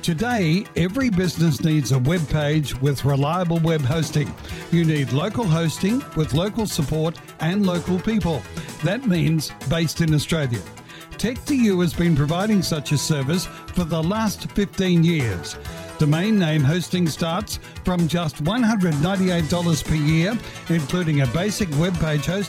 Today, every business needs a web page with reliable web hosting. You need local hosting with local support and local people. That means based in Australia. Tech2U has been providing such a service for the last 15 years. Domain name hosting starts from just $198 per year, including a basic web page hosting